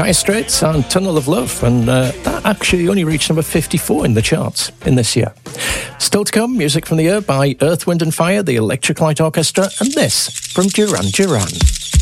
Dire Straits and Tunnel of Love, and that actually only reached number 54 in the charts in this year. Still to come, music from the year by Earth, Wind and Fire, the Electric Light Orchestra, and this from Duran Duran.